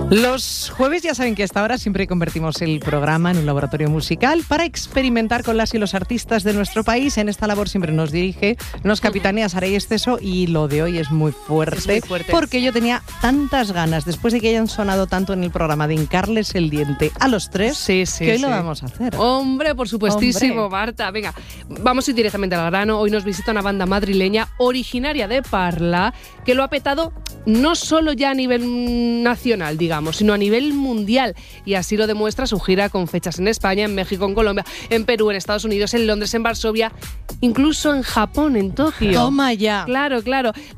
Los jueves ya saben que a esta hora siempre convertimos el programa en un laboratorio musical para experimentar con las y los artistas de nuestro país. En esta labor siempre nos dirige, nos capitanea Saray Esteso, y lo de hoy es muy fuerte, porque yo tenía tantas ganas, después de que hayan sonado tanto en el programa, de hincarles el diente a los tres, que hoy lo vamos a hacer. Hombre, por supuestísimo, Marta. Venga, vamos a ir directamente al grano. Hoy nos visita una banda madrileña originaria de Parla, que lo ha petado no solo ya a nivel nacional, digamos, sino a nivel mundial. Y así lo demuestra su gira con fechas en España, en México, en Colombia, en Perú, en Estados Unidos, en Londres, en Varsovia, incluso en Japón, en Tokio. Toma ya. Claro, claro.